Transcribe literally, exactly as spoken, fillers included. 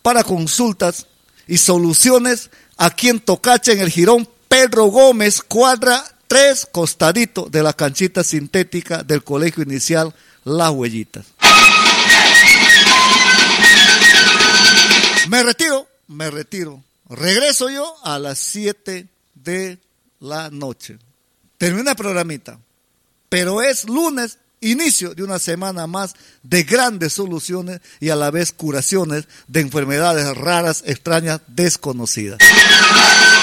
para consultas y soluciones aquí en Tocache, en el Jirón Pedro Gómez, cuadra tres, costadito de la canchita sintética del Colegio Inicial Las Huellitas. Me retiro, me retiro. Regreso yo a las siete de la noche. Termina el programita, pero es lunes, inicio de una semana más de grandes soluciones y a la vez curaciones de enfermedades raras, extrañas, desconocidas.